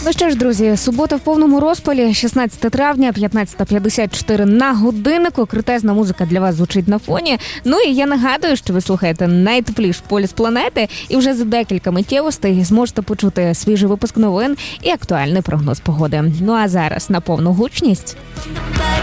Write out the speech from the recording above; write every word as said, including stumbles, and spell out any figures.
Ну що ж, друзі, субота в повному розпалі, шістнадцяте травня, п'ятнадцята п'ятдесят чотири на годиннику. Крутезна музика для вас звучить на фоні. Ну і я нагадую, що ви слухаєте найтепліший полюс планети, і вже за декілька миттєвостей зможете почути свіжий випуск новин і актуальний прогноз погоди. Ну а зараз на повну гучність.